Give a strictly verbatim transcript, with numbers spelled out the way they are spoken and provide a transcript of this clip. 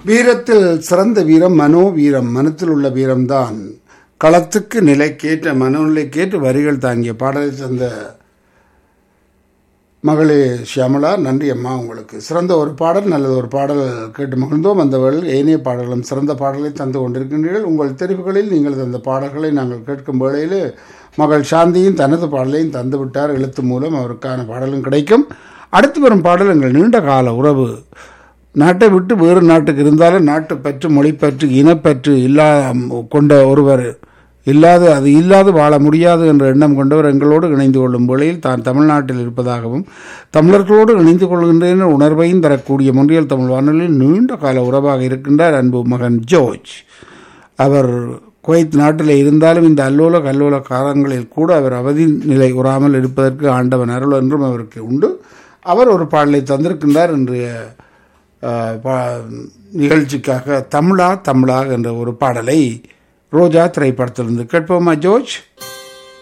வீரத்தில் சிறந்த வீரம் மனோ வீரம், மனத்தில் உள்ள வீரம்தான். களத்துக்கு நிலைக்கேற்ற மனநிலைக்கேற்ற வரிகள் தாங்கிய பாடலை தந்த மகளே ஷியாமலா, நன்றி அம்மா உங்களுக்கு. சிறந்த ஒரு பாடல், நல்லது ஒரு பாடல் கேட்டு மகிழ்ந்தோம். வந்தவர்கள் ஏனைய பாடலும் சிறந்த பாடலை தந்து கொண்டிருக்கின்றீர்கள். உங்கள் தெரிவுகளில் நீங்கள் தந்த பாடல்களை நாங்கள் கேட்கும் வேளையில் மகள் சாந்தியும் தனது பாடலையும் தந்து விட்டார். எழுத்து மூலம் அவருக்கான பாடலும் கிடைக்கும். அடுத்து வரும் பாடல் எங்கள் நீண்ட கால உறவு. நாட்டை விட்டு வேறு நாட்டுக்கு இருந்தாலும் நாட்டு பற்று, மொழிப்பற்று, இனப்பற்று இல்லா கொண்ட ஒருவர் இல்லாது அது இல்லாது வாழ முடியாது என்ற எண்ணம் கொண்டவர் எங்களோடு இணைந்து கொள்ளும் வேளையில் தான் தமிழ்நாட்டில் இருப்பதாகவும் தமிழர்களோடு இணைந்து கொள்கின்ற உணர்வையும் தரக்கூடிய மொன்றியல் தமிழ் வானொலியில் நீண்ட கால உறவாக இருக்கின்றார் அன்பு மகன் ஜோர்ஜ். அவர் குவைத் நாட்டில் இருந்தாலும் இந்த அல்லோல கல்லோல காலங்களில் கூட அவர் அவதி நிலை உறாமல் இருப்பதற்கு ஆண்டவன் அருள் என்றும் அவருக்கு உண்டு. அவர் ஒரு பாடலை தந்திருக்கின்றார். இன்றைய நிகழ்ச்சிக்காக தமிழா தமிழா என்ற ஒரு பாடலை ரோஜா திரைப்படத்திலிருந்து கேட்போமா ஜோர்ஜ்?